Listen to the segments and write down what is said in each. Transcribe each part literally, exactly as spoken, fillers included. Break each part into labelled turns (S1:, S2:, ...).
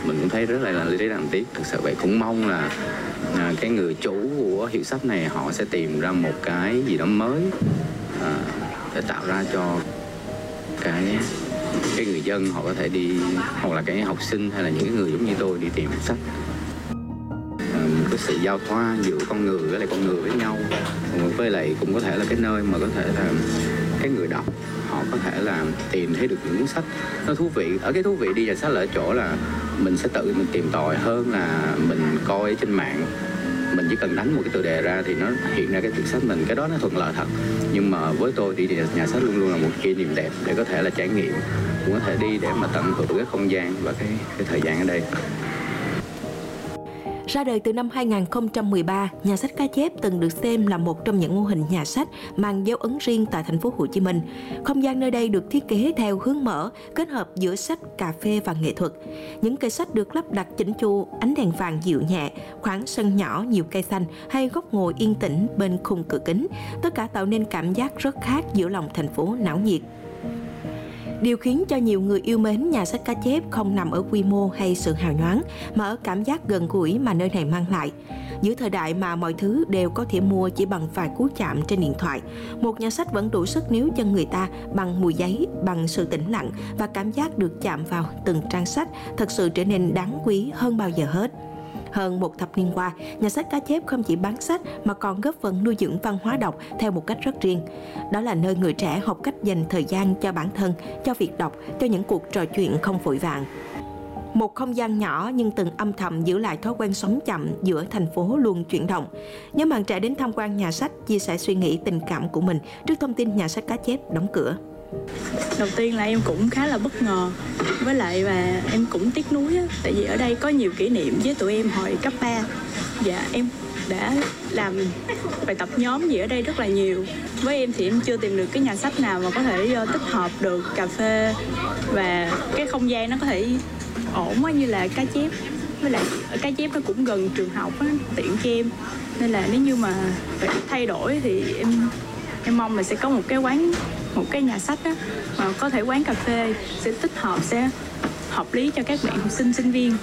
S1: mình cũng thấy rất là là lý đáng tiếc. Thực sự vậy cũng mong là à, cái người chủ của hiệu sách này họ sẽ tìm ra một cái gì đó mới à, để tạo ra cho cái cái người dân họ có thể đi, hoặc là cái học sinh hay là những người giống như tôi đi tìm sách. À, cái sự giao thoa giữa con người với lại con người với nhau, với lại cũng có thể là cái nơi mà có thể là cái người đọc họ có thể là tìm thấy được những cuốn sách nó thú vị. Ở cái thú vị đi nhà sách là ở chỗ là mình sẽ tự mình tìm tòi hơn là mình coi trên mạng. Mình chỉ cần đánh một cái tựa đề ra thì nó hiện ra cái tựa sách mình, cái đó nó thuận lợi thật. Nhưng mà với tôi đi nhà sách luôn luôn là một kỷ niệm đẹp để có thể là trải nghiệm, cũng có thể đi để mà tận hưởng cái không gian và cái, cái thời gian ở đây.
S2: Ra đời từ năm hai nghìn không trăm mười ba, nhà sách Cá Chép từng được xem là một trong những mô hình nhà sách mang dấu ấn riêng tại thành phố Hồ Chí Minh. Không gian nơi đây được thiết kế theo hướng mở, kết hợp giữa sách, cà phê và nghệ thuật. Những cây sách được lắp đặt chỉnh chu, ánh đèn vàng dịu nhẹ, khoảng sân nhỏ nhiều cây xanh hay góc ngồi yên tĩnh bên khung cửa kính, tất cả tạo nên cảm giác rất khác giữa lòng thành phố náo nhiệt. Điều khiến cho nhiều người yêu mến nhà sách Cá Chép không nằm ở quy mô hay sự hào nhoáng, mà ở cảm giác gần gũi mà nơi này mang lại. Giữa thời đại mà mọi thứ đều có thể mua chỉ bằng vài cú chạm trên điện thoại, một nhà sách vẫn đủ sức níu chân người ta bằng mùi giấy, bằng sự tĩnh lặng và cảm giác được chạm vào từng trang sách thật sự trở nên đáng quý hơn bao giờ hết. Hơn một thập niên qua, nhà sách Cá Chép không chỉ bán sách mà còn góp phần nuôi dưỡng văn hóa đọc theo một cách rất riêng. Đó là nơi người trẻ học cách dành thời gian cho bản thân, cho việc đọc, cho những cuộc trò chuyện không vội vàng. Một không gian nhỏ nhưng từng âm thầm giữ lại thói quen sống chậm giữa thành phố luôn chuyển động. Nhóm bạn trẻ đến tham quan nhà sách chia sẻ suy nghĩ tình cảm của mình trước thông tin nhà sách Cá Chép đóng cửa.
S3: Đầu tiên là em cũng khá là bất ngờ, với lại và em cũng tiếc nuối á, tại vì ở đây có nhiều kỷ niệm với tụi em hồi cấp ba. Dạ em đã làm bài tập nhóm gì ở đây rất là nhiều. Với em thì em chưa tìm được cái nhà sách nào mà có thể uh, tích hợp được cà phê và cái không gian nó có thể ổn á, như là Cá Chép. Với lại ở Cá Chép nó cũng gần trường học á, tiện cho em. Nên là nếu như mà phải thay đổi thì em em mong là sẽ có một cái quán, một cái nhà sách á, mà có thể quán cà phê sẽ tích hợp, sẽ hợp lý cho các bạn học sinh, sinh viên.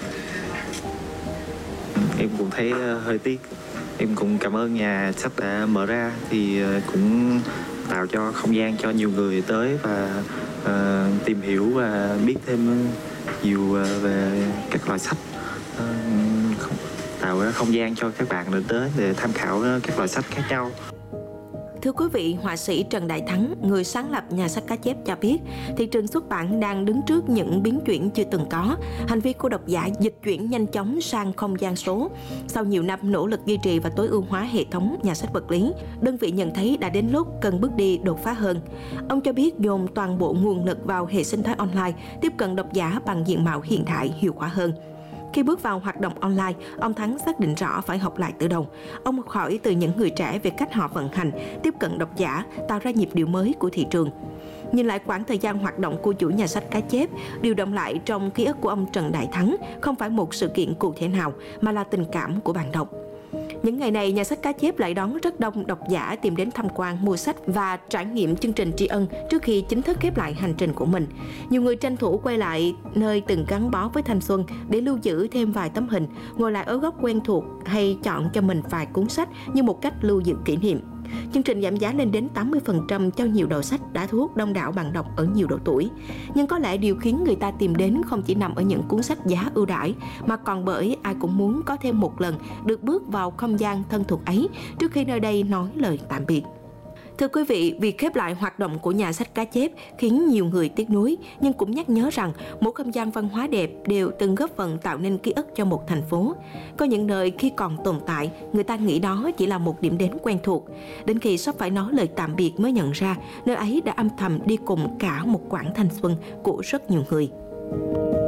S4: Em cũng thấy hơi tiếc. Em cũng cảm ơn nhà sách đã mở ra, thì cũng tạo cho không gian cho nhiều người tới và uh, tìm hiểu và biết thêm nhiều về các loại sách, uh, tạo ra không gian cho các bạn đến tới để tham khảo các loại sách khác nhau.
S2: Thưa quý vị, họa sĩ Trần Đại Thắng, người sáng lập nhà sách Cá Chép cho biết, thị trường xuất bản đang đứng trước những biến chuyển chưa từng có. Hành vi của độc giả dịch chuyển nhanh chóng sang không gian số. Sau nhiều năm nỗ lực duy trì và tối ưu hóa hệ thống nhà sách vật lý, đơn vị nhận thấy đã đến lúc cần bước đi đột phá hơn. Ông cho biết dồn toàn bộ nguồn lực vào hệ sinh thái online, tiếp cận độc giả bằng diện mạo hiện đại, hiệu quả hơn. Khi bước vào hoạt động online, ông Thắng xác định rõ phải học lại từ đầu. Ông học hỏi từ những người trẻ về cách họ vận hành, tiếp cận độc giả, tạo ra nhịp điệu mới của thị trường. Nhìn lại quãng thời gian hoạt động của chủ nhà sách Cá Chép, điều động lại trong ký ức của ông Trần Đại Thắng không phải một sự kiện cụ thể nào, mà là tình cảm của bạn đọc. Những ngày này, nhà sách Cá Chép lại đón rất đông độc giả tìm đến tham quan, mua sách và trải nghiệm chương trình tri ân trước khi chính thức khép lại hành trình của mình. Nhiều người tranh thủ quay lại nơi từng gắn bó với thanh xuân để lưu giữ thêm vài tấm hình, ngồi lại ở góc quen thuộc hay chọn cho mình vài cuốn sách như một cách lưu giữ kỷ niệm. Chương trình giảm giá lên đến tám mươi phần trăm cho nhiều đầu sách đã thu hút đông đảo bạn đọc ở nhiều độ tuổi. Nhưng có lẽ điều khiến người ta tìm đến không chỉ nằm ở những cuốn sách giá ưu đãi, mà còn bởi ai cũng muốn có thêm một lần được bước vào không gian thân thuộc ấy trước khi nơi đây nói lời tạm biệt. Thưa quý vị, việc khép lại hoạt động của nhà sách Cá Chép khiến nhiều người tiếc nuối, nhưng cũng nhắc nhớ rằng mỗi không gian văn hóa đẹp đều từng góp phần tạo nên ký ức cho một thành phố. Có những nơi khi còn tồn tại, người ta nghĩ đó chỉ là một điểm đến quen thuộc. Đến khi sắp phải nói lời tạm biệt mới nhận ra, nơi ấy đã âm thầm đi cùng cả một quãng thanh xuân của rất nhiều người.